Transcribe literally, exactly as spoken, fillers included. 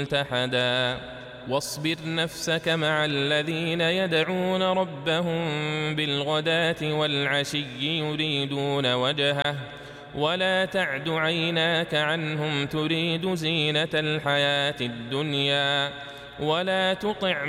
ملتحدا واصبر نفسك مع الذين يدعون ربهم بالغداة والعشي يريدون وجهه ولا تعد عيناك عنهم تريد زينة الحياة الدنيا ولا تطع